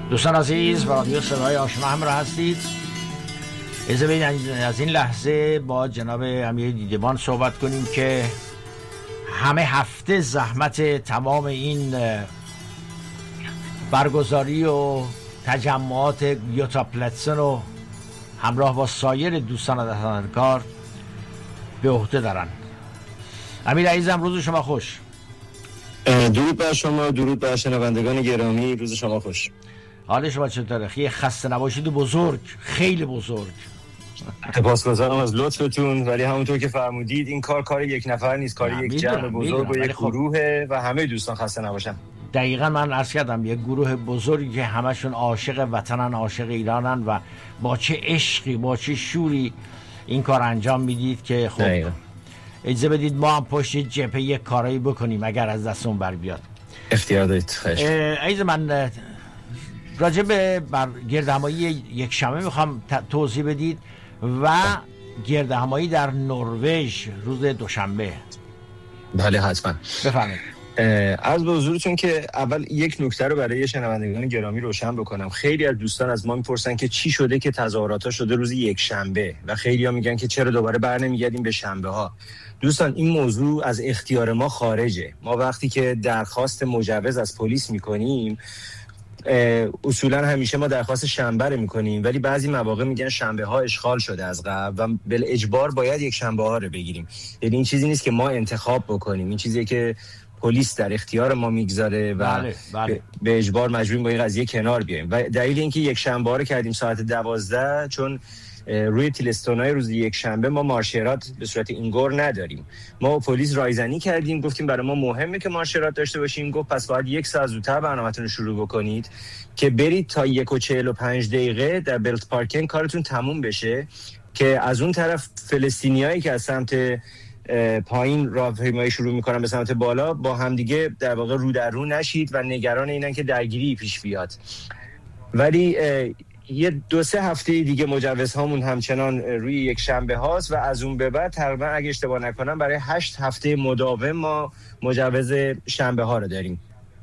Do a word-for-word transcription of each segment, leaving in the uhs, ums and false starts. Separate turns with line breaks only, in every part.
دوستان عزیز و رادیو صدای آشنا همراه هستید. اجازه بدید از این لحظه با جناب امیر دیدبان صحبت کنیم که همه هفته زحمت تمام این برگزاری و تجمعات یوتا پلتسن رو همراه با سایر دوستان در کار به عهده دارن. امیر عزیزم روز شما خوش.
درود بر شما، درود بر شنوندگان گرامی، روز شما خوش.
حال شما چطوره؟ یه خسته نباشید بزرگ، خیلی بزرگ.
سپاسگزارم از لطفتون، ولی همونطور که فرمودید این کار کار یک نفر نیست، کار یک جمع بزرگ و یک گروهه و همه دوستان خسته نباشن.
دقیقا من عرض کردم یک گروه بزرگی که همشون عاشق وطنن، عاشق ایرانن و با چه عشقی، با چه شوری این کار انجام میدید که خب دقیقا. اجازه بدید ما هم پشت جبهه یک کارایی بکنیم اگر از دستمون بر بیاد.
اختیار دارید. خواهش.
عزیز من راجع به بر گردهمایی یک شنبه میخوام توضیح بدید و گردهمایی در نروژ روز دوشنبه.
بله حتما.
بفرمایید.
عرض به حضورتون که اول یک نکته رو برای شنوندگان گرامی روشن بکنم. خیلی از دوستان از ما میپرسن که چی شده که تظاهرات‌ها شده روز یک شنبه و خیلی‌ها میگن که چرا دوباره برنمیگردیم به شنبه ها. دوستان این موضوع از اختیار ما خارجه. ما وقتی که درخواست مجوز از پلیس میکنیم اصولا همیشه ما درخواست شنبه رو میکنیم، ولی بعضی مواقع میگن شنبه ها اشغال شده از قبل و بالاجبار باید یک شنبه ها رو بگیریم. یعنی این چیزی نیست که ما انتخاب بکنیم، این چیزیه که پلیس در اختیار ما میگذاره و
بله، بله.
به اجبار مجبوریم با این قضیه کنار بیایم. و دلیل اینکه یک شنبه ها رو کردیم ساعت دوازده چون روی تیلستونای روز یک شنبه ما مارشرات به صورت اینگور نداریم. ما پلیس رایزنی کردیم، گفتیم برای ما مهمه که مارشرات داشته باشیم. گفت پس باید یک ساعت زودتر برنامه‌تون رو شروع بکنید که برید تا یک و چهل و پنج دقیقه در بلت پارکینگ کارتون تموم بشه که از اون طرف فلسطینیایی که از سمت پایین راهپیمایی شروع میکنن به سمت بالا با همدیگه در واقع رو در رو نشید و نگران اینن که درگیری پیش بیاد. ولی یه دو سه هفته دیگه مجوز هامون همچنان روی یک شنبه هاست و از اون به بعد تقریبا اگه اشتباه نکنم برای هشت هفته مداوم ما مجوز شنبه ها رو داریم.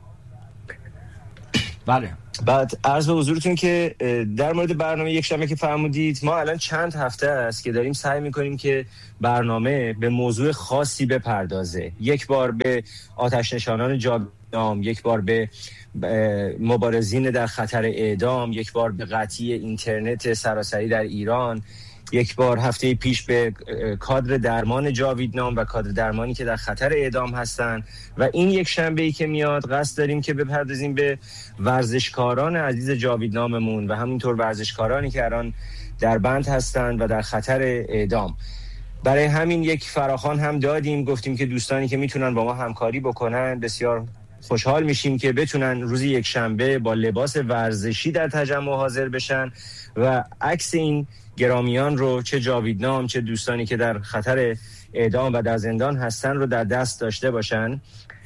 بله.
بعد عرض به حضورتون که در مورد برنامه یک شنبه که فرمودید، ما الان چند هفته است که داریم سعی میکنیم که برنامه به موضوع خاصی بپردازه. یک بار به آتش نشانان جاویدنام، یک بار به مبارزین در خطر اعدام، یک بار به قطعی اینترنت سراسری در ایران، یک بار هفته پیش به کادر درمان جاویدنام و کادر درمانی که در خطر اعدام هستن و این یک شنبه‌ای که میاد قصد داریم که بپردازیم به ورزشکاران عزیز جاویدناممون و همینطور ورزشکارانی که الان در بند هستن و در خطر اعدام. برای همین یک فراخوان هم دادیم، گفتیم که دوستانی که میتونن با ما همکاری بکنن بسیار خوشحال میشیم که بتونن روز یک شنبه با لباس ورزشی در تجمع حاضر بشن و عکس این گرامیان رو، چه جاویدنام چه دوستانی که در خطر اعدام و در زندان هستن رو در دست داشته باشن.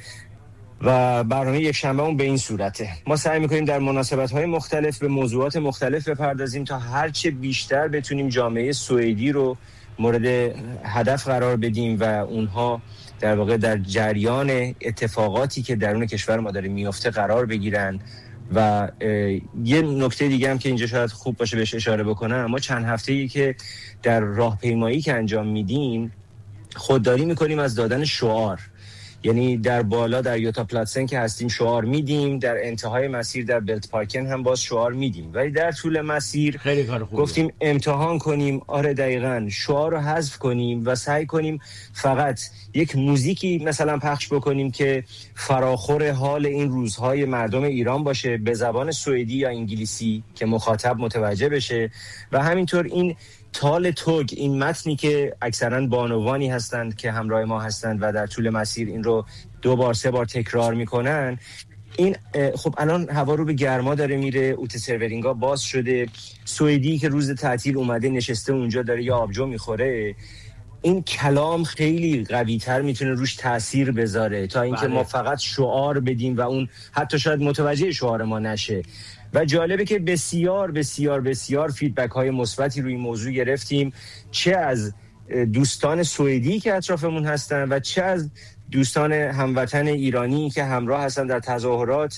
و برنامه یک شنبه اون به این صورته. ما سعی میکنیم در مناسبت‌های مختلف به موضوعات مختلف بپردازیم تا هرچه بیشتر بتونیم جامعه سوئدی رو مورد هدف قرار بدیم و اونها در واقع در جریان اتفاقاتی که درون کشور ما داره میفته قرار بگیرن. و یه نکته دیگه هم که اینجا شاید خوب باشه بهش اشاره بکنم، ما چند هفته‌ای که در راهپیمایی که انجام میدیم خودداری میکنیم از دادن شعار. یعنی در بالا در یوتا پلاتسن که هستیم شعار میدیم، در انتهای مسیر در بلت پارکن هم باز شعار میدیم، ولی در طول مسیر
خیلی کار خوبه.
گفتیم امتحان کنیم، آره دقیقاً، شعار رو حذف کنیم و سعی کنیم فقط یک موزیکی مثلا پخش بکنیم که فراخور حال این روزهای مردم ایران باشه به زبان سوئدی یا انگلیسی که مخاطب متوجه بشه و همینطور این تال توگ، این متنی که اکثرا بانوانی هستند که همراه ما هستند و در طول مسیر این رو دو بار سه بار تکرار میکنن. این خب الان هوا رو به گرما داره میره، اوت سرورینگا باز شده، سوئدی که روز تعطیل اومده نشسته اونجا داره یا آبجو میخوره، این کلام خیلی قوی تر میتونه روش تأثیر بذاره تا اینکه ما فقط شعار بدیم و اون حتی شاید متوجه شعار ما نشه. و جالبه که بسیار بسیار بسیار فیدبک های مثبتی روی موضوع گرفتیم، چه از دوستان سوئدی که اطرافمون هستن و چه از دوستان هموطن ایرانی که همراه هستن در تظاهرات.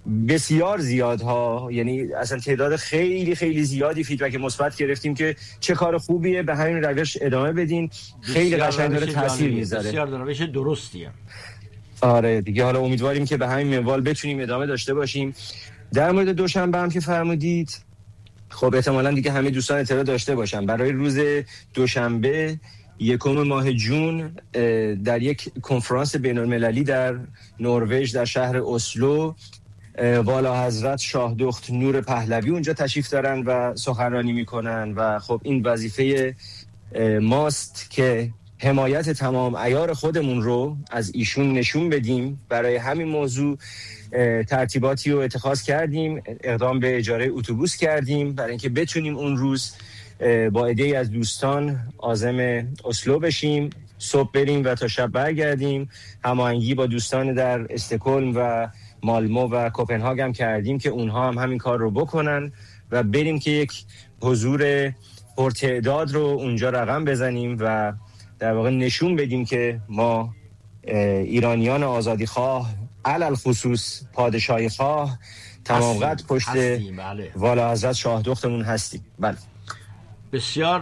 بسیار زیادها، یعنی اصلا تعداد خیلی خیلی زیادی فیدبک مثبت گرفتیم که چه کار خوبیه، به همین روش ادامه بدین، خیلی قشنگ داره تاثیر میذاره.
بسیار روش درستیه.
آره دیگه، حالا امیدواریم که به همین منوال بتونیم ادامه داشته باشیم. در مورد دوشنبه هم که فرمودید، خب احتمالاً دیگه همه دوستان اطلاع داشته باشن. برای روز دوشنبه یکم ماه جون در یک کنفرانس بین‌المللی در نروژ در شهر اسلو والا حضرت شاه دخت نور پهلوی اونجا تشریف دارن و سخنرانی میکنن و خب این وظیفه ماست که حمایت تمام عیار خودمون رو از ایشون نشون بدیم. برای همین موضوع ترتیباتی رو اتخاذ کردیم، اقدام به اجاره اتوبوس کردیم برای اینکه بتونیم اون روز با عده‌ای از دوستان عازم اسلو بشیم، صبح بریم و تا شب برگردیم. هماهنگی با دوستان در استکهلم و مالمو و کوپنهاگ هم کردیم که اونها هم همین کار رو بکنن و بریم که یک حضور پرتعداد رو اونجا رقم بزنیم و در واقع نشون بدیم که ما ایرانیان آزادی خواه، علل خصوص پادشاهی خواه، تمام قد پشت
بله.
والا حضرت شاه دختمون هستیم. بله.
بسیار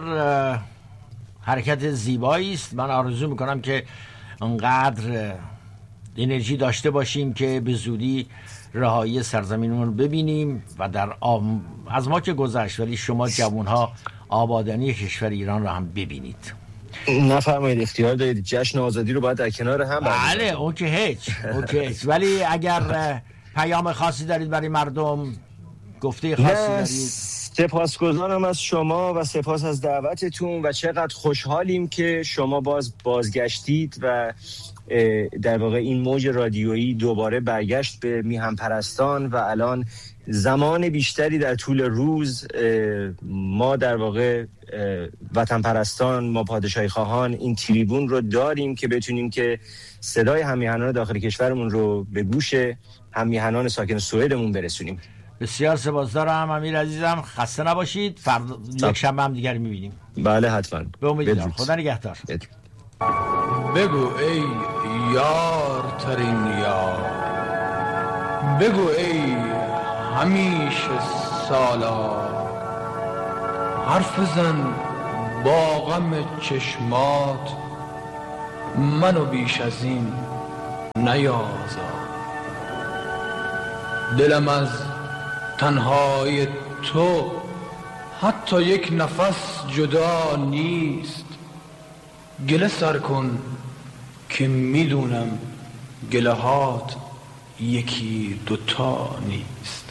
حرکت زیبایی است. من آرزو میکنم که انقدر انرژی داشته باشیم که به زودی رهایی سرزمینمون رو ببینیم و در آم... از ما که گذشت، ولی شما جوانها آبادانی کشور ایران رو هم ببینید.
نفرمایید، اختیار دارید. جشن آزادی رو باید در کنار هم
بله اون که هیچ اون که هیچ ولی اگر پیام خاصی دارید برای مردم، گفته خاصی دارید؟
سپاسگزارم از شما و سپاس از دعوتتون و چقدر خوشحالیم که شما باز بازگشتید و در واقع این موج رادیویی دوباره برگشت به میهن پرستان و الان زمان بیشتری در طول روز ما در واقع وطن پرستان، ما پادشاهی خواهان این تریبون رو داریم که بتونیم که صدای هممیهنان داخل کشورمون رو به گوش هممیهنان ساکن سوئدمون برسونیم.
بسیار سپاسدارم امیر عزیزم، خسته نباشید. فردا یک شنبه هم دیگر می‌بینیم.
بله حتما.
به امید خدا نگهدار.
بگو ای یار ترین یار، بگو ای همیشه سالار، حرف زن با غم چشمات، منو بیش از این نیازار. دلم از تنهای تو حتی یک نفس جدا نیست. گله سر کن که میدونم گله هات یکی دوتا نیست.